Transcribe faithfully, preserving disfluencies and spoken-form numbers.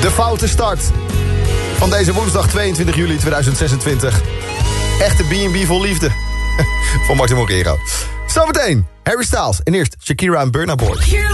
De foute start van deze woensdag tweeëntwintig juli tweeduizend zesentwintig. Echte B en B vol liefde. Van Martin Moquero. Zometeen Harry Styles en eerst Shakira en Burna Boy.